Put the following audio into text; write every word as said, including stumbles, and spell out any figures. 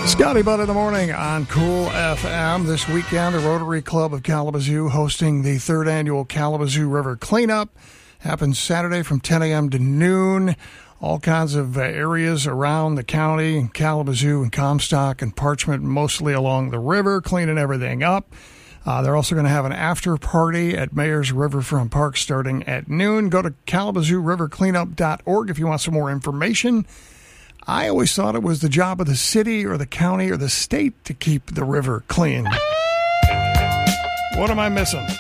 Scotty Butt in the morning on Cool F M. This weekend, the Rotary Club of Kalamazoo hosting the third annual Kalamazoo River Cleanup. Happens Saturday from ten a.m. to noon. All kinds of uh, areas around the county, Kalamazoo and Comstock and Parchment, mostly along the river, cleaning everything up. Uh, they're also going to have an after party at Mayor's Riverfront Park starting at noon. Go to kalamazoo river cleanup dot org if you want some more information. I always thought it was the job of the city or the county or the state to keep the river clean. What am I missing?